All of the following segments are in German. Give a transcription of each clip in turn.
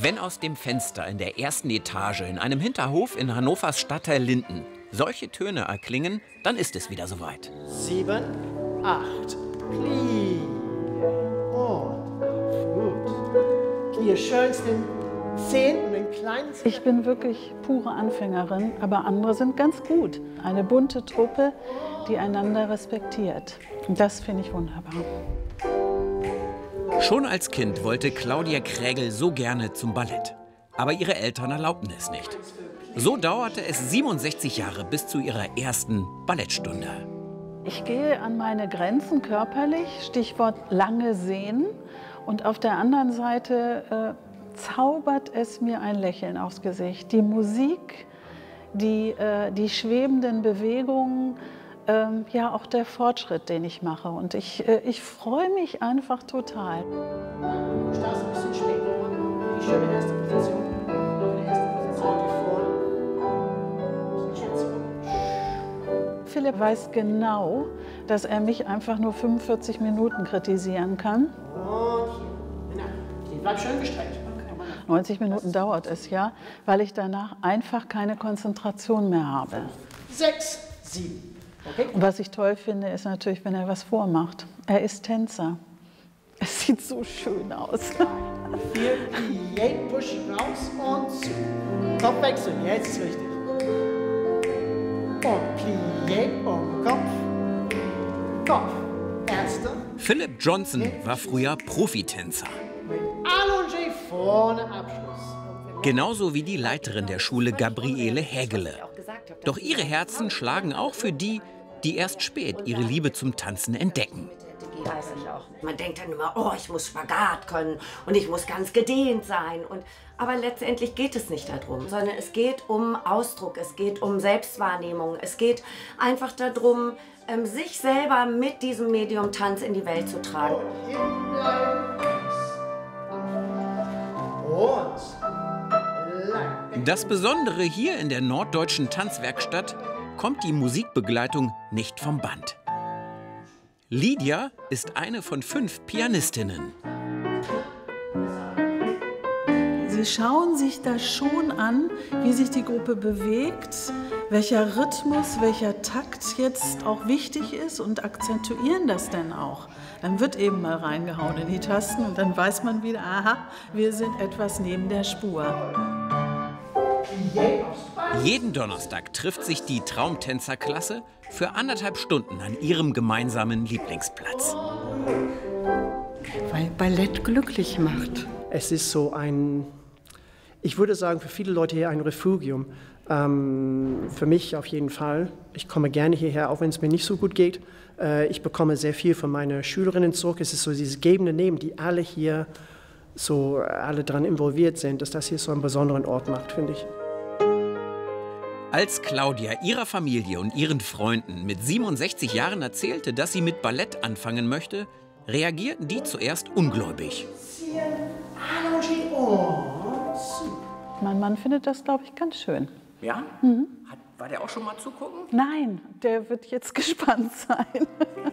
Wenn aus dem Fenster in der ersten Etage in einem Hinterhof in Hannovers Stadtteil Linden solche Töne erklingen, dann ist es wieder soweit. 7, 8, Plie. Und gut. Die schönsten 10 und den kleinen. Ich bin wirklich pure Anfängerin, aber andere sind ganz gut. Eine bunte Truppe, die einander respektiert. Und das finde ich wunderbar. Schon als Kind wollte Claudia Krägel so gerne zum Ballett. Aber ihre Eltern erlaubten es nicht. So dauerte es 67 Jahre bis zu ihrer ersten Ballettstunde. Ich gehe an meine Grenzen körperlich, Stichwort lange Sehnen. Und auf der anderen Seite zaubert es mir ein Lächeln aufs Gesicht. Die Musik, die schwebenden Bewegungen, ja auch der Fortschritt, den ich mache. Und ich freue mich einfach total. Du startest ein bisschen schräg. Die schöne erste Position. Die erste Position, die vorne. Philipp weiß genau, dass er mich einfach nur 45 Minuten kritisieren kann. Und hier. Bleib schön gestreckt. 90 Minuten dauert es ja, weil ich danach einfach keine Konzentration mehr habe. 6, 7. Okay. Und was ich toll finde, ist natürlich, wenn er was vormacht. Er ist Tänzer. Es sieht so schön aus. 4, Plie, Push raus und zu. Kopfwechsel, jetzt ist richtig. Und Plie und Kopf. Kopf. Erster. Philip Johnson war früher Profitänzer. Mit Allongé vorne Abschluss. Genauso wie die Leiterin der Schule, Gabriele Hägele. Doch ihre Herzen schlagen auch für die, die erst spät ihre Liebe zum Tanzen entdecken. Weiß ich auch. Man denkt dann immer, oh, ich muss Spagat können und ich muss ganz gedehnt sein. Aber letztendlich geht es nicht darum, sondern es geht um Ausdruck, es geht um Selbstwahrnehmung. Es geht einfach darum, sich selber mit diesem Medium Tanz in die Welt zu tragen. Das Besondere hier in der Norddeutschen Tanzwerkstatt: kommt die Musikbegleitung nicht vom Band. Lydia ist eine von 5 Pianistinnen. Sie schauen sich da schon an, wie sich die Gruppe bewegt, welcher Rhythmus, welcher Takt jetzt auch wichtig ist und akzentuieren das dann auch. Dann wird eben mal reingehauen in die Tasten und dann weiß man wieder, aha, wir sind etwas neben der Spur. Jeden Donnerstag trifft sich die Traumtänzerklasse für 1,5 Stunden an ihrem gemeinsamen Lieblingsplatz. Weil Ballett glücklich macht. Es ist so ein, ich würde sagen, für viele Leute hier ein Refugium. Für mich auf jeden Fall. Ich komme gerne hierher, auch wenn es mir nicht so gut geht. Ich bekomme sehr viel von meinen Schülerinnen zurück. Es ist so dieses gebende Nehmen, die alle hier so alle daran involviert sind, dass das hier so einen besonderen Ort macht, finde ich. Als Claudia ihrer Familie und ihren Freunden mit 67 Jahren erzählte, dass sie mit Ballett anfangen möchte, reagierten die zuerst ungläubig. Mein Mann findet das, glaube ich, ganz schön. Ja? War der auch schon mal zugucken? Nein, der wird jetzt gespannt sein.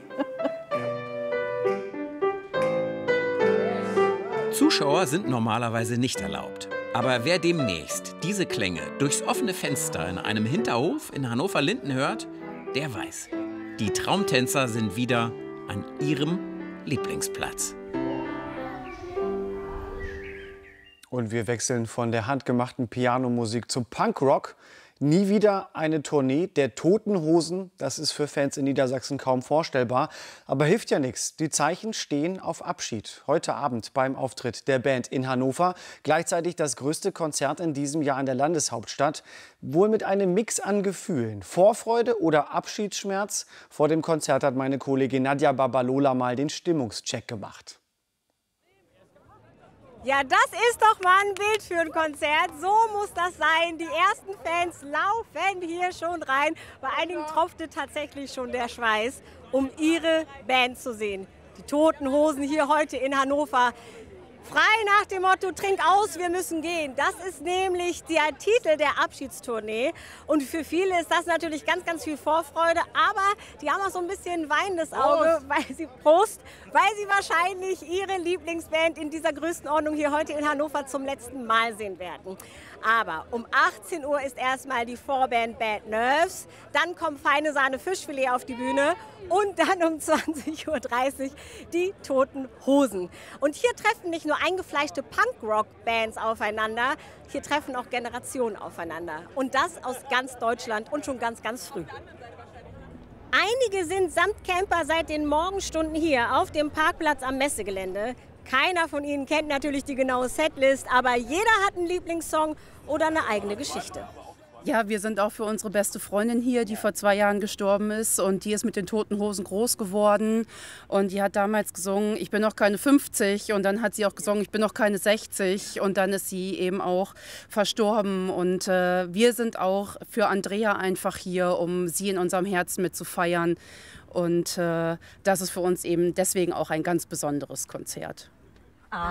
Zuschauer sind normalerweise nicht erlaubt. Aber wer demnächst diese Klänge durchs offene Fenster in einem Hinterhof in Hannover-Linden hört, der weiß, die Traumtänzer sind wieder an ihrem Lieblingsplatz. Und wir wechseln von der handgemachten Pianomusik zum Punkrock. Nie wieder eine Tournee der Toten Hosen. Das ist für Fans in Niedersachsen kaum vorstellbar. Aber hilft ja nichts. Die Zeichen stehen auf Abschied. Heute Abend beim Auftritt der Band in Hannover. Gleichzeitig das größte Konzert in diesem Jahr in der Landeshauptstadt. Wohl mit einem Mix an Gefühlen. Vorfreude oder Abschiedsschmerz? Vor dem Konzert hat meine Kollegin Nadja Babalola mal den Stimmungscheck gemacht. Ja, das ist doch mal ein Bild für ein Konzert. So muss das sein. Die ersten Fans laufen hier schon rein. Bei einigen tropfte tatsächlich schon der Schweiß, um ihre Band zu sehen. Die Toten Hosen hier heute in Hannover. Frei nach dem Motto, trink aus, wir müssen gehen. Das ist nämlich der Titel der Abschiedstournee. Und für viele ist das natürlich ganz, ganz viel Vorfreude. Aber die haben auch so ein bisschen weinendes Auge, weil sie wahrscheinlich ihre Lieblingsband in dieser Größenordnung hier heute in Hannover zum letzten Mal sehen werden. Aber um 18 Uhr ist erstmal die Vorband Bad Nerves. Dann kommt Feine Sahne Fischfilet auf die Bühne. Und dann um 20:30 Uhr die Toten Hosen. Und hier treffen nicht nur eingefleischte Punk-Rock-Bands aufeinander, hier treffen auch Generationen aufeinander. Und das aus ganz Deutschland und schon ganz, ganz früh. Einige sind samt Camper seit den Morgenstunden hier auf dem Parkplatz am Messegelände. Keiner von ihnen kennt natürlich die genaue Setlist, aber jeder hat einen Lieblingssong oder eine eigene Geschichte. Ja, wir sind auch für unsere beste Freundin hier, die vor 2 Jahren gestorben ist, und die ist mit den Toten Hosen groß geworden, und die hat damals gesungen, ich bin noch keine 50, und dann hat sie auch gesungen, ich bin noch keine 60, und dann ist sie eben auch verstorben, und wir sind auch für Andrea einfach hier, um sie in unserem Herzen mit zu feiern, und das ist für uns eben deswegen auch ein ganz besonderes Konzert.